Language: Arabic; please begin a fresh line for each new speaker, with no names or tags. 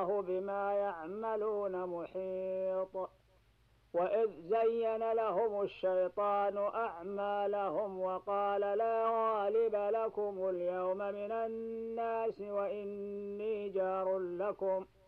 بما يعملون محيط. وإذ زين لهم الشيطان أعمالهم وقال لا غالب لكم اليوم من الناس وإني جار لكم